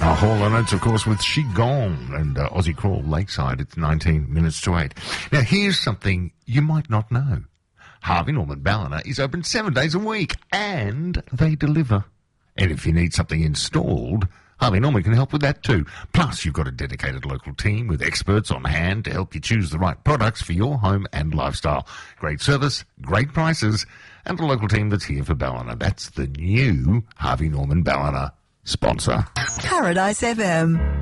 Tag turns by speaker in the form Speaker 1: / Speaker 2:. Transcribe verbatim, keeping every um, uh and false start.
Speaker 1: Uh, Hall and Oates, of course, with She Gone and uh, Aussie Crawl Lakeside. It's nineteen minutes to eight. Now, here's something you might not know. Harvey Norman Ballina is open seven days a week, and they deliver. And if you need something installed, Harvey Norman can help with that too. Plus, you've got a dedicated local team with experts on hand to help you choose the right products for your home and lifestyle. Great service, great prices, and a local team that's here for Ballina. That's the new Harvey Norman Ballina sponsor.
Speaker 2: Paradise F M.